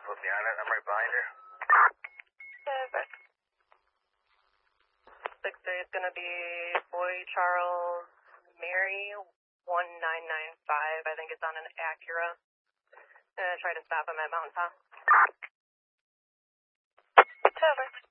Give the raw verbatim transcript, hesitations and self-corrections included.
flip behind it. I'm right behind her. Over. six three is going to be Boy Charles Mary one nine nine five. I think it's on an Acura. Uh, try to stop him at Mountain Top. Over.